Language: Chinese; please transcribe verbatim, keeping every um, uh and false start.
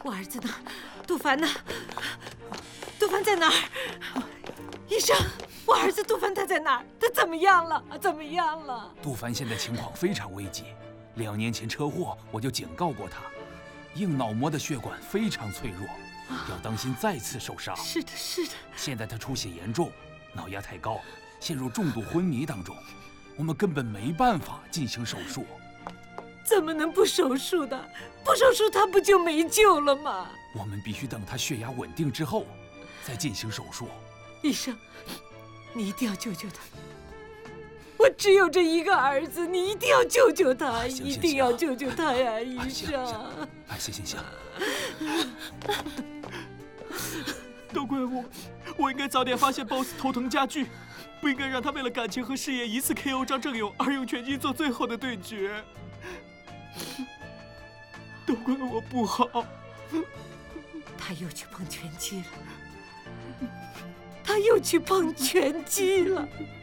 我儿子呢？杜凡呢？杜凡在哪儿？医生，我儿子杜凡他在哪儿？他怎么样了？怎么样了？ 杜凡现在情况非常危急，两年前车祸我就警告过他，硬脑膜的血管非常脆弱，要当心再次受伤。 是的，是的。 现在他出血严重，脑压太高，陷入重度昏迷当中，我们根本没办法进行手术。 怎么能不手术的？不手术他不就没救了吗？ 我们必须等他血压稳定之后，再进行手术。 医生，你一定要救救他！我只有这一个儿子，你一定要救救他， 啊、行一定要救救他呀，医生！ 哎，行行行。 都怪我，我应该早点发现 boss 头疼加剧，不应该让他为了感情和事业一次 K O 张正勇而用拳击做最后的对决。都怪我不好。 他又去碰拳击了，他又去碰拳击了。